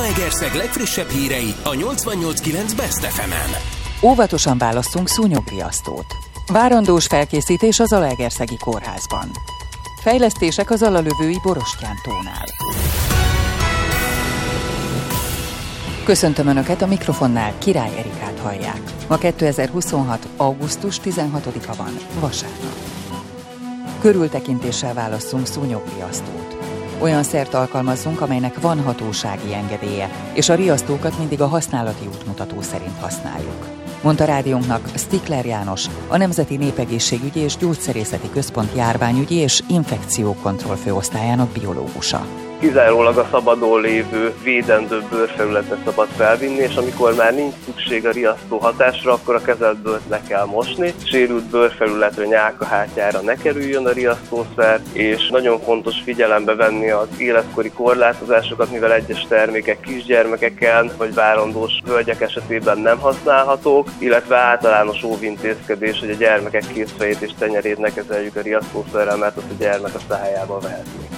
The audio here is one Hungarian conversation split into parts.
Zalaegerszeg legfrissebb hírei a 88.9 Best FM-en. Óvatosan válasszunk szúnyogriasztót. Várandós felkészítés a Zalaegerszegi kórházban. Fejlesztések az alalövői Borostyán tónál. Köszöntöm Önöket, a mikrofonnál Király Erikát hallják. Ma 2026. augusztus 16-a van, vasárnap. Körültekintéssel válasszunk szúnyogriasztót. Olyan szert alkalmazzunk, amelynek van hatósági engedélye, és a riasztókat mindig a használati útmutató szerint használjuk, mondta rádiónknak Stikler János, a Nemzeti Népegészségügyi és Gyógyszerészeti Központ járványügyi és infekciókontroll főosztályának biológusa. Kizárólag a szabadon lévő, védendő bőrfelületet szabad felvinni, és amikor már nincs szükség a riasztó hatásra, akkor a kezelt bőrt le kell mosni. Sérült bőrfelületre, nyálkahártyára ne kerüljön a riasztószer, és nagyon fontos figyelembe venni az életkori korlátozásokat, mivel egyes termékek kisgyermekeken vagy várandós hölgyek esetében nem használhatók, illetve általános óvintézkedés, hogy a gyermekek kézfejét és tenyerét ne kezeljük a riasztószerrel, mert azt a gyermek a szájába vehetni.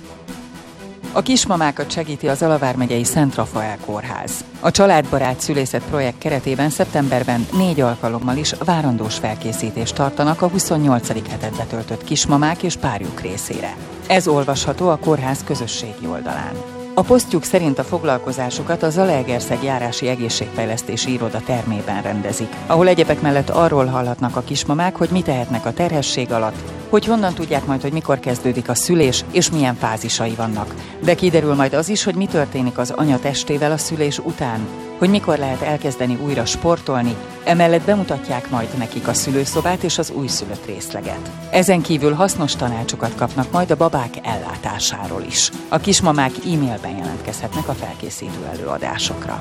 A kismamákat segíti az Zala vármegyei Szent Rafael kórház. A családbarát szülészet projekt keretében szeptemberben 4 alkalommal is várandós felkészítést tartanak a 28. hetet betöltött kismamák és párjuk részére. Ez olvasható a kórház közösségi oldalán. A posztjuk szerint a foglalkozásukat a Zalaegerszeg járási egészségfejlesztési iroda termében rendezik, ahol egyebek mellett arról hallhatnak a kismamák, hogy mit tehetnek a terhesség alatt, hogy honnan tudják majd, hogy mikor kezdődik a szülés és milyen fázisai vannak. De kiderül majd az is, hogy mi történik az anya testével a szülés után, hogy mikor lehet elkezdeni újra sportolni, emellett bemutatják majd nekik a szülőszobát és az újszülött részleget. Ezen kívül hasznos tanácsokat kapnak majd a babák ellátásáról is. A kismamák e-mailben jelentkezhetnek a felkészítő előadásokra.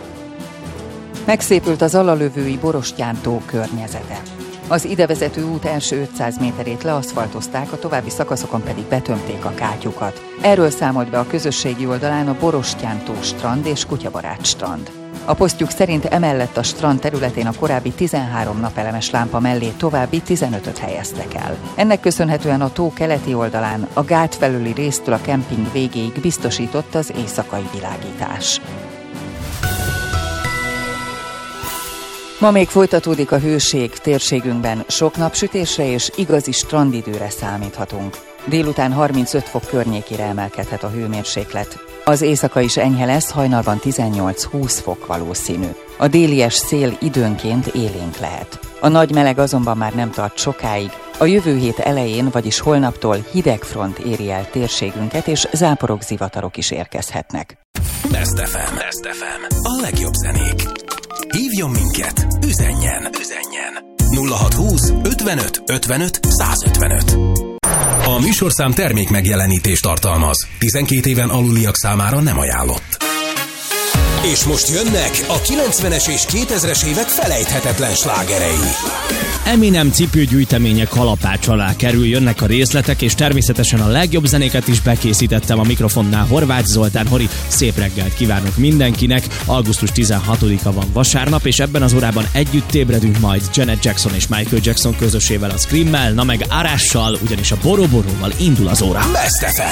Megszépült az alalövői Borostyán tó környezete. Az idevezető út első 500 méterét leaszfaltozták, a további szakaszokon pedig betömték a kátyukat. Erről számolt be a közösségi oldalán a Borostyán tó strand és kutyabarát strand. A posztjuk szerint emellett a strand területén a korábbi 13 napelemes lámpa mellé további 15-öt helyeztek el. Ennek köszönhetően a tó keleti oldalán a gát felüli résztől a kemping végéig biztosított az éjszakai világítás. Ma még folytatódik a hőség térségünkben, sok napsütésre és igazi strandidőre számíthatunk. Délután 35 fok környékére emelkedhet a hőmérséklet. Az éjszaka is enyhe lesz, hajnalban 18-20 fok valószínű. A délies szél időnként élénk lehet. A nagy meleg azonban már nem tart sokáig. A jövő hét elején, vagyis holnaptól hideg front éri el térségünket, és záporok, zivatarok is érkezhetnek. Best FM. Best FM. A legjobb zenék. Hívjon minket, üzenjen 0620 55 55 155. A műsorszám termék megjelenítést tartalmaz. 12 éven aluliak számára nem ajánlott. És most jönnek a 90-es és 2000-es évek felejthetetlen slágerei. Eminem cipőgyűjteménye kalapács alá kerül, jönnek a részletek, és természetesen a legjobb zenéket is bekészítettem a mikrofonnál. Horváth Zoltán, Hori, szép reggelt kívánok mindenkinek. Augusztus 16-a van vasárnap, és ebben az órában együtt ébredünk majd Janet Jackson és Michael Jackson közösével, a Screammel, na meg Arással, ugyanis a Boroboróval indul az óra. Best FM.